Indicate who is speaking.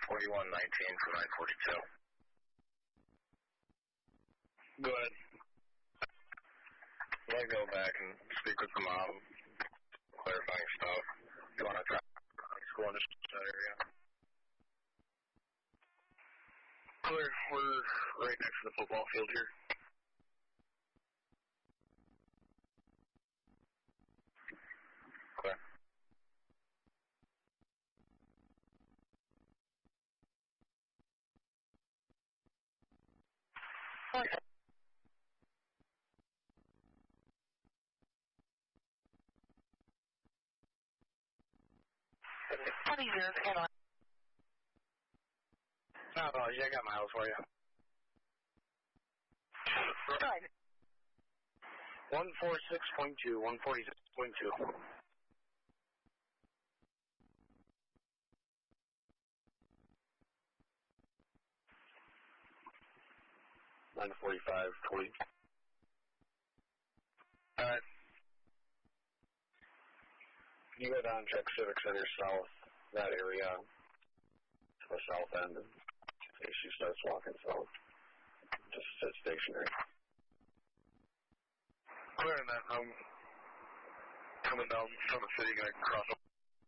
Speaker 1: 4119 for 942. Go ahead. I'm going to go back and speak with the mom, clarifying stuff. You want to try school in that area? Clear. We're right next to the football field here. Clear. Okay. What are you doing? No, I got miles for you. Right. 146.2, 146.2. 945.20. Alright. You go down and check Civic Center South, that area, to the south end, and in case she starts walking south, just sit stationary. Clearing that, I'm coming down from the city, gonna cross up